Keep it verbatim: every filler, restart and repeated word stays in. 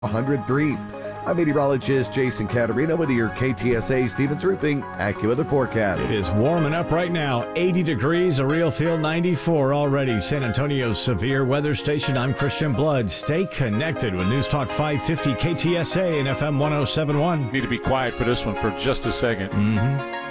one hundred three. I'm meteorologist Jason Caterina with your K T S A Stevens Roofing AccuWeather forecast. It is warming up right now. eighty degrees, a real feel ninety-four already. San Antonio's severe weather station. I'm Christian Blood. Stay connected with News Talk five fifty K T S A and F M one oh seven point one. Need to be quiet for this one for just a second. Mm-hmm.